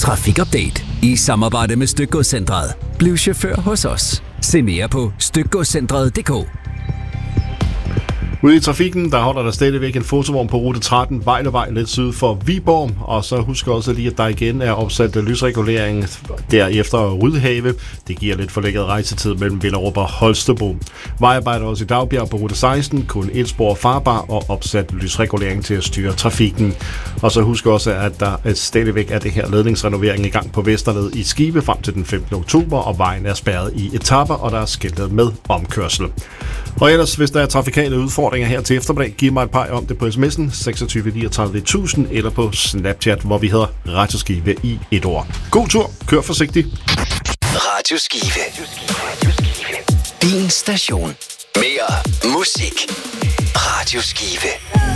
Trafikupdate i samarbejde med Stykgodscentret. Bliv chauffør hos os. Se mere på stykgodscentret.dk. Ude i trafikken, der holder der stadigvæk en fotovogn på rute 13, Vejlevej lidt syd for Viborg. Og så husk også lige, at der igen er opsat lysregulering derefter Rydhave. Det giver lidt forlægget rejsetid mellem Villerup og Holstebro. Vejarbejder også i Dagbjerg på rute 16, kun et spor farbar og opsat lysregulering til at styre trafikken. Og så husk også, at der stadigvæk er det her ledningsrenovering i gang på Vesterled i Skive frem til den 15. oktober, og vejen er spærret i etaper, og der er skiltet med omkørsel. Og ellers, hvis der er trafikale udfordringer her til eftermiddag, giv mig et par om det på sms'en 26 39 1000 eller på Snapchat, hvor vi hedder Radioskive i et ord. God tur, kør forsigtigt. Radioskive. Din station. Mere musik. Radioskive.